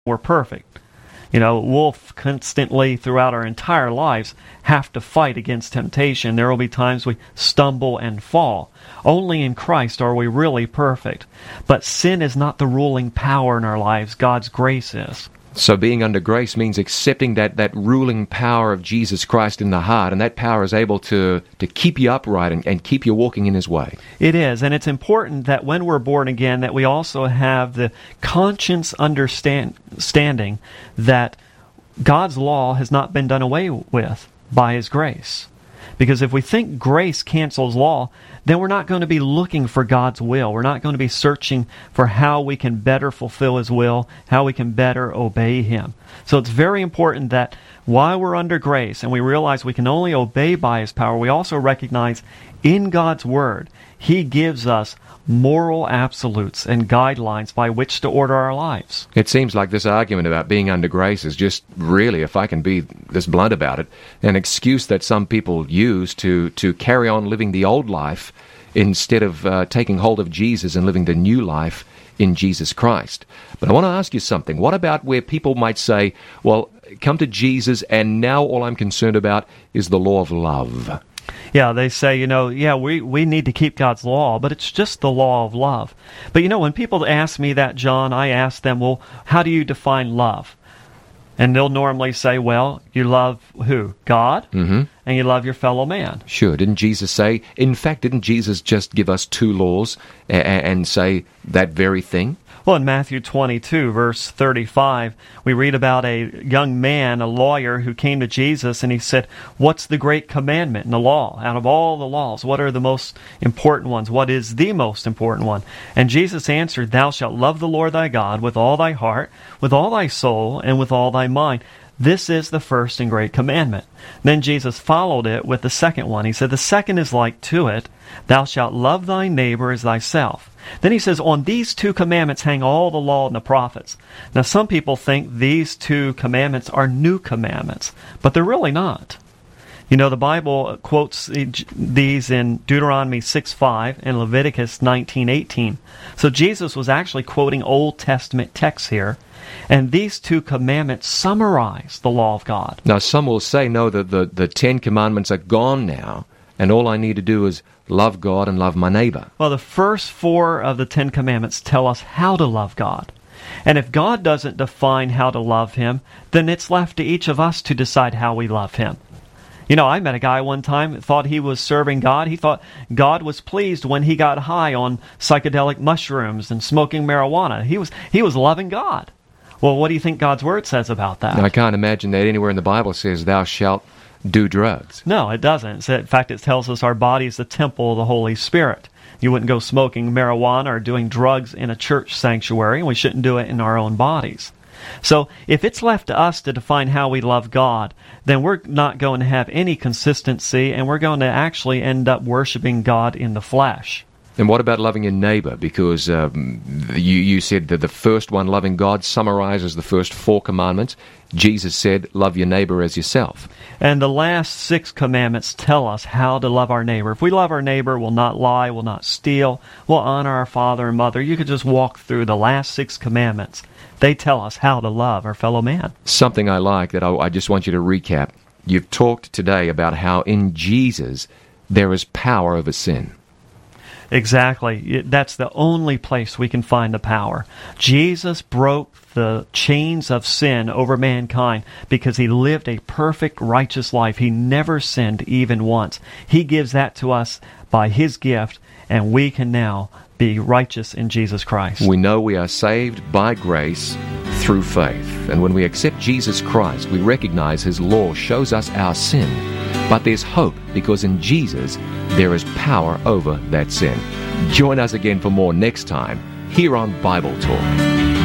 we're perfect. We'll constantly, throughout our entire lives, have to fight against temptation. There will be times we stumble and fall. Only in Christ are we really perfect. But sin is not the ruling power in our lives. God's grace is. So being under grace means accepting that ruling power of Jesus Christ in the heart, and that power is able to keep you upright and keep you walking in His way. It is, and it's important that when we're born again that we also have the conscious understanding that God's law has not been done away with by His grace. Because if we think grace cancels law, then we're not going to be looking for God's will. We're not going to be searching for how we can better fulfill His will, how we can better obey Him. So it's very important that while we're under grace and we realize we can only obey by His power, we also recognize in God's Word, He gives us moral absolutes and guidelines by which to order our lives. It seems like this argument about being under grace is just really, if I can be this blunt about it, an excuse that some people use to carry on living the old life instead of taking hold of Jesus and living the new life in Jesus Christ. But I want to ask you something. What about where people might say, well, come to Jesus and now all I'm concerned about is the law of love? Yeah, they say, we need to keep God's law, but it's just the law of love. But when people ask me that, John, I ask them, well, how do you define love? And they'll normally say, well, you love who? God? Mm-hmm. And you love your fellow man. Sure. Didn't Jesus just give us two laws and say that very thing? Well, in Matthew 22, verse 35, we read about a young man, a lawyer, who came to Jesus and he said, what's the great commandment in the law? Out of all the laws, what are the most important ones? What is the most important one? And Jesus answered, thou shalt love the Lord thy God with all thy heart, with all thy soul, and with all thy mind. This is the first and great commandment. Then Jesus followed it with the second one. He said, the second is like to it, thou shalt love thy neighbor as thyself. Then he says, on these two commandments hang all the law and the prophets. Now some people think these two commandments are new commandments, but they're really not. The Bible quotes these in Deuteronomy 6:5 and Leviticus 19:18. So Jesus was actually quoting Old Testament texts here. And these two commandments summarize the law of God. Now, some will say, no, the Ten Commandments are gone now, and all I need to do is love God and love my neighbor. Well, the first four of the Ten Commandments tell us how to love God. And if God doesn't define how to love Him, then it's left to each of us to decide how we love Him. I met a guy one time that thought he was serving God. He thought God was pleased when he got high on psychedelic mushrooms and smoking marijuana. He was loving God. Well, what do you think God's Word says about that? I can't imagine that anywhere in the Bible says, thou shalt do drugs. No, it doesn't. In fact, it tells us our body is the temple of the Holy Spirit. You wouldn't go smoking marijuana or doing drugs in a church sanctuary, and we shouldn't do it in our own bodies. So if it's left to us to define how we love God, then we're not going to have any consistency, and we're going to actually end up worshiping God in the flesh. And what about loving your neighbor? Because you said that the first one, loving God, summarizes the first four commandments. Jesus said, love your neighbor as yourself. And the last 6 commandments tell us how to love our neighbor. If we love our neighbor, we'll not lie, we'll not steal, we'll honor our father and mother. You could just walk through the last 6 commandments. They tell us how to love our fellow man. Something I like that I just want you to recap. You've talked today about how in Jesus there is power over sin. Exactly. That's the only place we can find the power. Jesus broke the chains of sin over mankind because He lived a perfect, righteous life. He never sinned even once. He gives that to us by His gift, and we can now be righteous in Jesus Christ. We know we are saved by grace through faith. And when we accept Jesus Christ, we recognize His law shows us our sin. But there's hope because in Jesus there is power over that sin. Join us again for more next time here on Bible Talk.